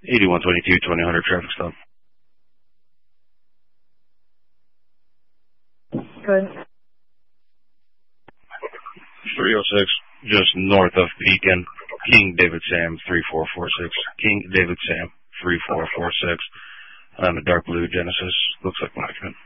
8122, 2000 traffic stop. Good. 306, just north of Pekin, King David Sam 3446. King David Sam 3446. On a dark blue Genesis. Looks like an accident.